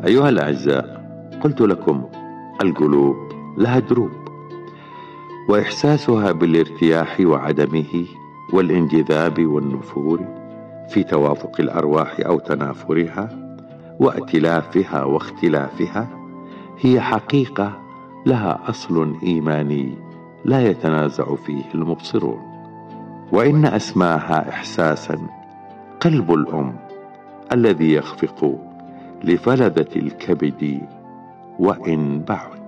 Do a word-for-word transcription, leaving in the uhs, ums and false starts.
أيها الأعزاء، قلت لكم القلوب لها دروب، وإحساسها بالارتياح وعدمه والانجذاب والنفور في توافق الأرواح أو تنافرها وائتلافها واختلافها هي حقيقة لها أصل إيماني لا يتنازع فيه المبصرون. وإن أسماها إحساسا قلب الأم الذي يخفق لفلذة الكبد وإن بعد.